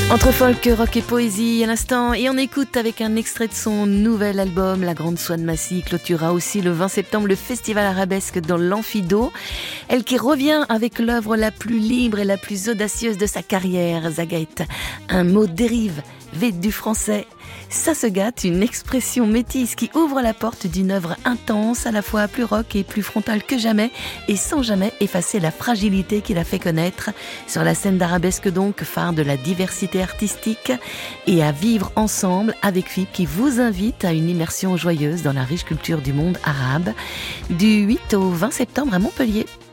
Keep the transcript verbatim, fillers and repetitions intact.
Entre folk, rock et poésie à l'instant, et on écoute avec un extrait de son nouvel album La Grande Soie de Massy clôturera aussi le vingt septembre le festival arabesque dans l'Amphido. Elle qui revient avec l'œuvre la plus libre et la plus audacieuse de sa carrière, Zagaïte. Un mot dérive, V du français. Ça se gâte, une expression métisse qui ouvre la porte d'une œuvre intense, à la fois plus rock et plus frontale que jamais, et sans jamais effacer la fragilité qu'il a fait connaître sur la scène d'arabesque, donc phare de la diversité artistique, et à vivre ensemble avec F I B qui vous invite à une immersion joyeuse dans la riche culture du monde arabe du huit au vingt septembre à Montpellier.